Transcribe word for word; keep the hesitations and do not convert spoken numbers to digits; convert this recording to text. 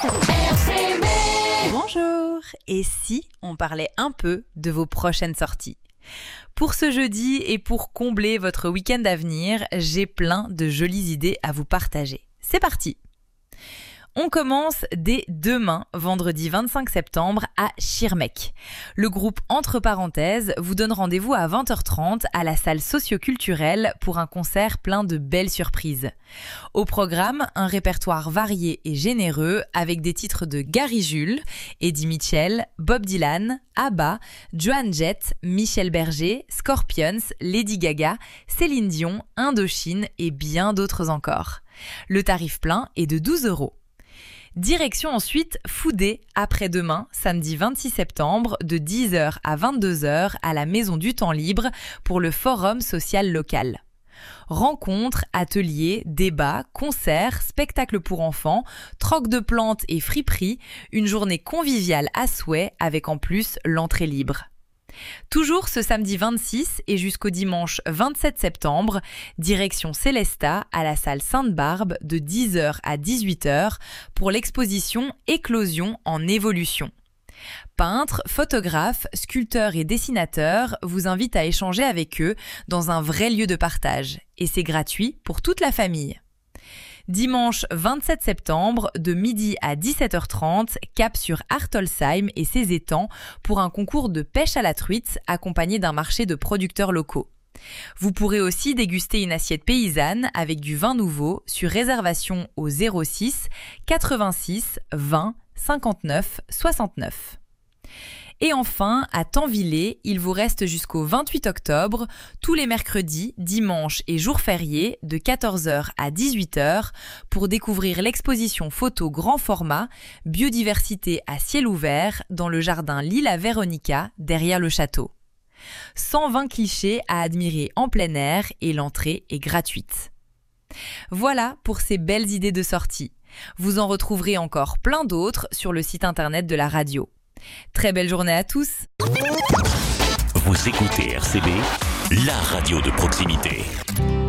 Bonjour. Et si on parlait un peu de vos prochaines sorties ? Pour ce jeudi et pour combler votre week-end à venir, j'ai plein de jolies idées à vous partager. C'est parti! On commence dès demain, vendredi vingt-cinq septembre, à Schirmeck. Le groupe Entre Parenthèses vous donne rendez-vous à vingt heures trente à la salle socio-culturelle pour un concert plein de belles surprises. Au programme, un répertoire varié et généreux avec des titres de Gary Jules, Eddie Mitchell, Bob Dylan, ABBA, Joan Jett, Michel Berger, Scorpions, Lady Gaga, Céline Dion, Indochine et bien d'autres encore. Le tarif plein est de douze euros. Direction ensuite Foudé, après-demain, samedi vingt-six septembre, de dix heures à vingt-deux heures à la Maison du Temps Libre pour le Forum social local. Rencontres, ateliers, débats, concerts, spectacles pour enfants, troc de plantes et friperies, une journée conviviale à souhait avec en plus l'entrée libre. Toujours ce samedi vingt-six et jusqu'au dimanche vingt-sept septembre, direction Célestat à la salle Sainte-Barbe de dix heures à dix-huit heures pour l'exposition Éclosion en évolution. Peintres, photographes, sculpteurs et dessinateurs vous invitent à échanger avec eux dans un vrai lieu de partage. Et c'est gratuit pour toute la famille. Dimanche vingt-sept septembre, de midi à dix-sept heures trente, cap sur Artolsheim et ses étangs pour un concours de pêche à la truite accompagné d'un marché de producteurs locaux. Vous pourrez aussi déguster une assiette paysanne avec du vin nouveau sur réservation au zéro six quatre-vingt-six vingt cinquante-neuf soixante-neuf. Et enfin, à Tanvillé, il vous reste jusqu'au vingt-huit octobre, tous les mercredis, dimanches et jours fériés, de quatorze heures à dix-huit heures, pour découvrir l'exposition photo grand format « Biodiversité à ciel ouvert » dans le jardin Lilla Veronica, derrière le château. cent vingt clichés à admirer en plein air et l'entrée est gratuite. Voilà pour ces belles idées de sortie. Vous en retrouverez encore plein d'autres sur le site internet de la radio. Très belle journée à tous. Vous écoutez R C B, la radio de proximité.